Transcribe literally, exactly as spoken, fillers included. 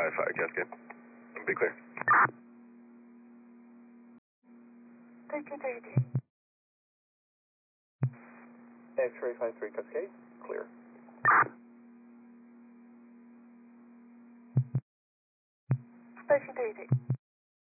five five, Cascade. Be clear. Thank you, Daisy. X-ray five three, Cascade. Clear. Station Daisy.